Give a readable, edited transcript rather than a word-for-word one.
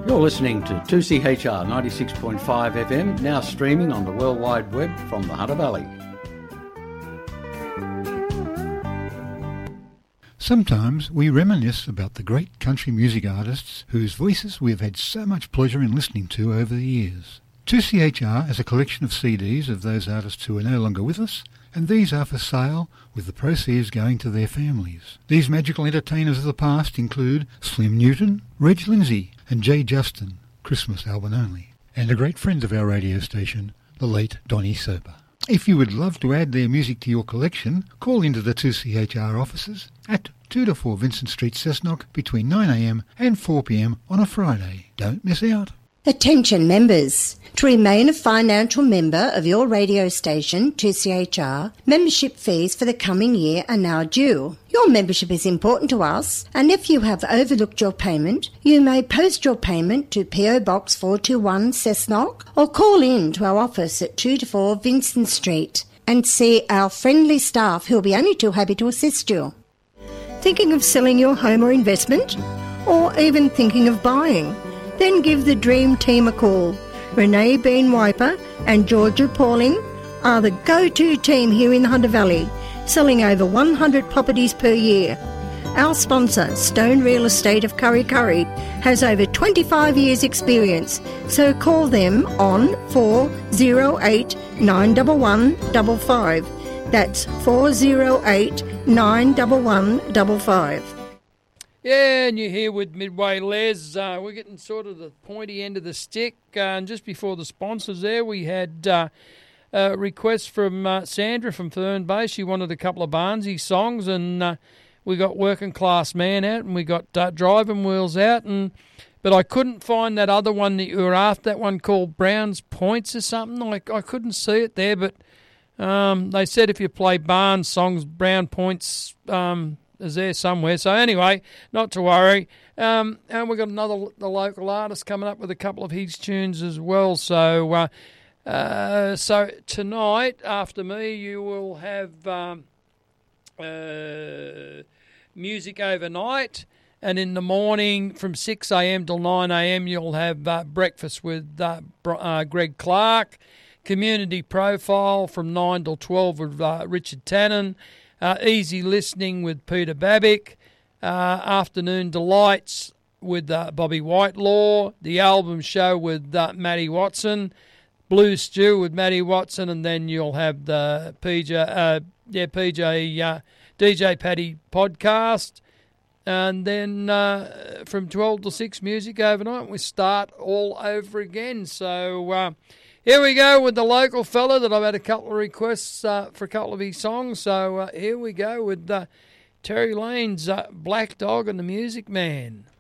You're listening to 2CHR 96.5 FM, now streaming on the World Wide Web from the Hunter Valley. Sometimes we reminisce about the great country music artists whose voices we have had so much pleasure in listening to over the years. 2CHR has a collection of CDs of those artists who are no longer with us, and these are for sale, with the proceeds going to their families. These magical entertainers of the past include Slim Newton, Reg Lindsay, and Jay Justin, Christmas album only, and a great friend of our radio station, the late Donny Soper. If you would love to add their music to your collection, call into the 2CHR offices at 2-4 Vincent Street, Cessnock, between 9am and 4pm on a Friday. Don't miss out. Attention members. To remain a financial member of your radio station, 2CHR, membership fees for the coming year are now due. Your membership is important to us, and if you have overlooked your payment, you may post your payment to PO Box 421 Cessnock or call in to our office at 2-4 Vincent Street and see our friendly staff who will be only too happy to assist you. Thinking of selling your home or investment? Or even thinking of buying? Then give the Dream Team a call. Renee Bean Wiper and Georgia Pauling are the go-to team here in the Hunter Valley, selling over 100 properties per year. Our sponsor, Stone Real Estate of Kurri Kurri, has over 25 years' experience, so call them on 408 911 55. That's 408 911 55. Yeah, and you're here with Midway Les. We're getting sort of the pointy end of the stick. And just before the sponsors there, we had a request from Sandra from Fern Bay. She wanted a couple of Barnsey songs, and we got Working Class Man out, and we got Driving Wheels out. But I couldn't find that other one that you were after, that one called Brown's Points or something. I couldn't see it there, but they said if you play Barnes songs, Brown Points is there somewhere. So anyway, not to worry. And we've got the local artist coming up with a couple of his tunes as well. So so tonight, after me, you will have music overnight. And in the morning, from 6 a.m. till 9 a.m., you'll have breakfast with Greg Clark. Community Profile from 9 till 12 with Richard Tannen. Easy Listening with Peter Babick, Afternoon Delights with Bobby Whitelaw, The Album Show with Matty Watson, Blue Stew with Matty Watson, and then you'll have the DJ Paddy podcast, and then from 12 to 6 music overnight, we start all over again. So here we go with the local fella that I've had a couple of requests for a couple of his songs. So here we go with Terry Lane's Black Dog and the Music Man.